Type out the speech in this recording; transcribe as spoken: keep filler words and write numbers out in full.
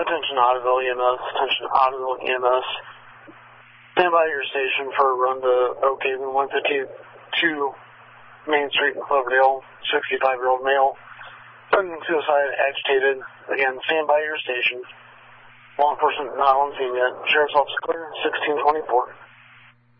Attention Ottoville E M S, attention Ottoville E M S. Stand by your station for a run to Oak Haven, one fifty-two Main Street in Cloverdale, sixty-five-year-old male. Threatening suicide, agitated. Again, stand by your station. Law enforcement not on scene yet. Sheriff's Office clear, sixteen twenty-four.